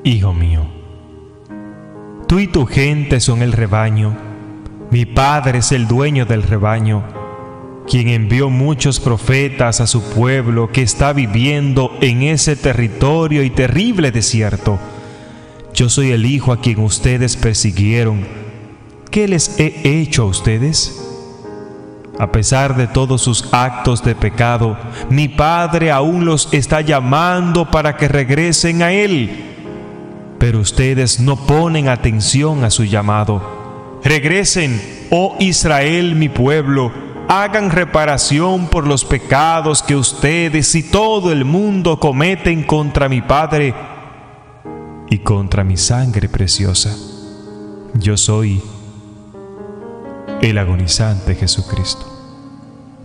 Hijo mío, tú y tu gente son el rebaño. Mi Padre es el dueño del rebaño, quien envió muchos profetas a su pueblo que está viviendo en ese territorio y terrible desierto. Yo soy el Hijo a quien ustedes persiguieron. ¿Qué les he hecho a ustedes? A pesar de todos sus actos de pecado, mi Padre aún los está llamando para que regresen a Él. Pero ustedes no ponen atención a su llamado. Regresen, oh Israel, mi pueblo. Hagan reparación por los pecados que ustedes y todo el mundo cometen contra mi Padre y contra mi sangre preciosa. Yo soy el agonizante Jesucristo.